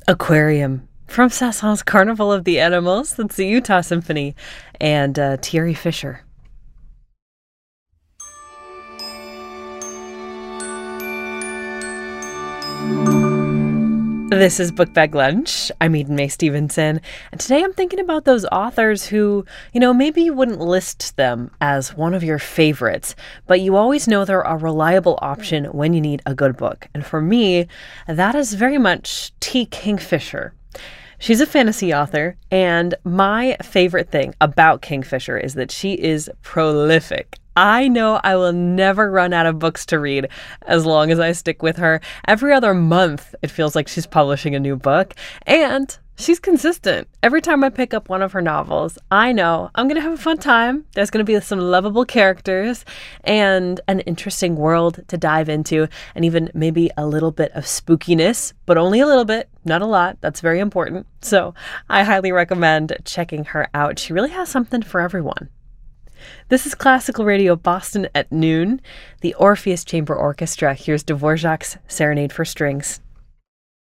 Aquarium from Saint-Saëns' Carnival of the Animals. That's the Utah Symphony. And Thierry Fisher. This is Book Bag Lunch. I'm Eden Mae Stevenson, and today I'm thinking about those authors who, maybe you wouldn't list them as one of your favorites, but you always know they're a reliable option when you need a good book. And for me, that is very much T. Kingfisher. She's a fantasy author, and my favorite thing about Kingfisher is that she is prolific. I know I will never run out of books to read as long as I stick with her. Every other month, it feels like she's publishing a new book, and she's consistent. Every time I pick up one of her novels, I know I'm going to have a fun time. There's going to be some lovable characters and an interesting world to dive into, and even maybe a little bit of spookiness, but only a little bit, not a lot. That's very important. So I highly recommend checking her out. She really has something for everyone. This is Classical Radio Boston at noon. The Orpheus Chamber Orchestra hears Dvorak's Serenade for Strings.